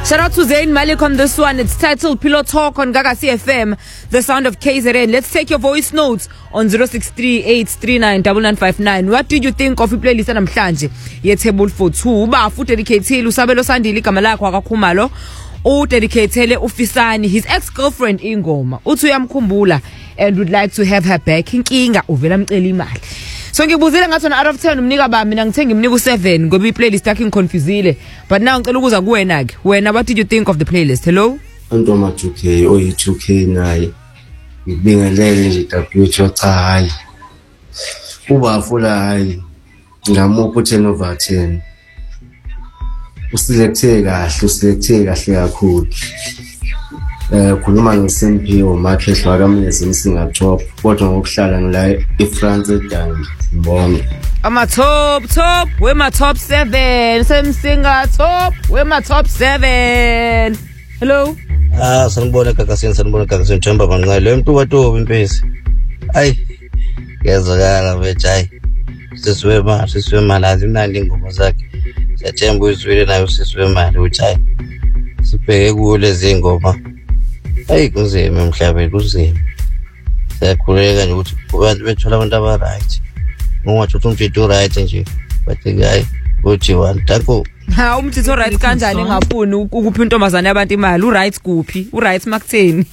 Shout out to Zayn Malik on this one. It's titled Pillow Talk on Gaga CFM, the sound of KZN. Let's take your voice notes on 0638399959. What did you think of the playlist namhlanje ye table for 2? Ba futhi dedicatele usabelo sandile igama lakho akakhumalo. O dedicatele ufisani his ex-girlfriend ingoma. Uthi uyamkhumbula and would like to have her back. Inkinga uvela mcela imali. So ngibuzile ngathi out of 10 umnika ba mina ngithe ngimnika u7 ngoba iplaylist yakhe inconfusile, but now ngicela ukuza kuwena ke. Wena, what did you think of the playlist? Hello Antoma 2K oyi 2K naye ngibingelele nje WH cha hayi ubafula hayi ngamupho 10/10 uselecte kahle kakhulu. Khuluma noSimphiwe Market wakamlezi msinga top kodwa ngokuhlala ngila eFrance edangi ngibona ama top we my top 7 semsinga top we my top 7. Hello sanibona kakasini Themba Manqele lo muntu watobi impesi ayi yazakala mfethu hayi sisiwe malazi imnandi ingoma zakhe siyathemba uzwile nayo sisiwe mali uthi hayi sibheke kule zingoma ayi kunzima emhlabeni kunzima. Siyakhuleka nje ukuthi abantu bethola abantu aba right ngokuthi umthetho right nje bathi hayi uthi wantako umthetho right kanjani engafuni ukuphi intombazane yabantu imali u-right kuphi u-right makutheni.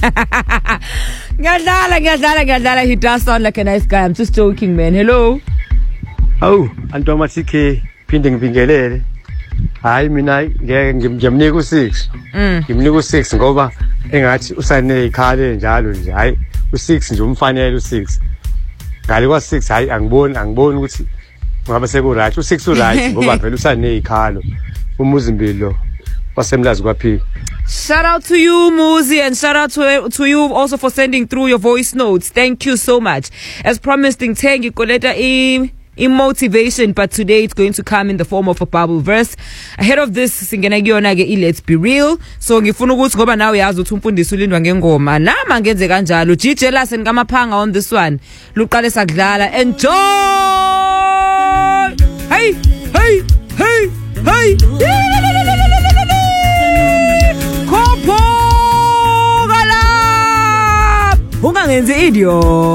Ngiyadlala he does sound like a nice guy. I'm just joking man. Hello Antoma TK phinde ngibingelele hayi mina ngeke ngimnika u6 ngimnika u6 ngoba engathi usane ikhale njalo nje hayi u6 nje umfanele u6 ngale kwa6 hayi angiboni ukuthi ngabe seku right u6 u right ngoba vele usane ikhalo umuzimbilo wasemlazi kwaphika. Shout out to you Muzi, and shout out to you also for sending through your voice notes. Thank you so much. As promised, ngithengi koleta motivation, but today it's going to come in the form of a Bible verse. Ahead of this singena kuyona ke let's be real. So ngifuna ukuthi ngoba nawe yazi ukuthi umfundisi ulindwa ngengoma nama ngenze kanjalo. DJ Lassen kamaphanga on this one luqale sakudlala. Enjoy. Hey Kopho gala ungangenzi idiot.